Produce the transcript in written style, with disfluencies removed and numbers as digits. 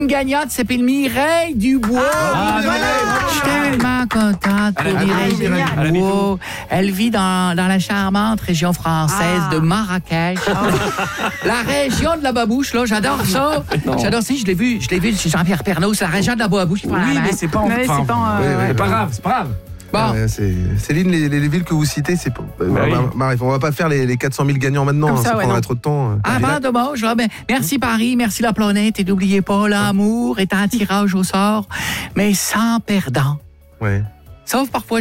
gagnante s'appelle Mireille Dubois. Je suis tellement contente pour Mireille Dubois. Elle vit dans la charmante région française de Marrakech. La région de la babouche, là, j'adore ça. J'adore ça. Je l'ai vu chez Jean-Pierre Pernaut, c'est la région de la babouche. Oui, mais c'est pas c'est pas grave, c'est pas grave. Bon. Céline, les villes que vous citez, c'est pas. On va pas faire les 400 000 gagnants maintenant, ça prendrait trop de temps. Dommage. Merci Paris, merci la planète, et n'oubliez pas, l'amour est un tirage au sort, mais sans perdant. Ouais. Sauf parfois